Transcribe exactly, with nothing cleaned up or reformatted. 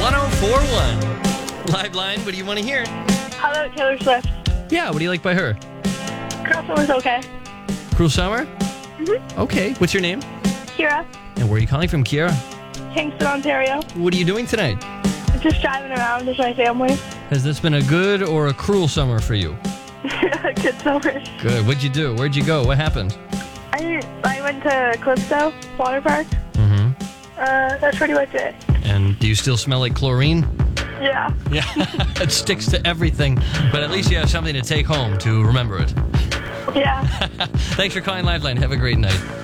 one oh four point one. Live line, what do you want to hear? How about Taylor Swift? Yeah, what do you like by her? Girl Summer's okay. Cruel Summer? Mm-hmm. Okay, what's your name? Kira, And where are you calling from, Kiera? Kingston, Ontario. What are you doing tonight? Just driving around with my family. Has this been a good or a cruel summer for you? Good summer. Good. What'd you do? Where'd you go? What happened? I I went to Calypso Water Park. Mm-hmm. Uh, that's pretty much it. And do you still smell like chlorine? Yeah. Yeah, it sticks to everything, but at least you have something to take home to remember it. Yeah. Thanks for calling Liveline. Have a great night.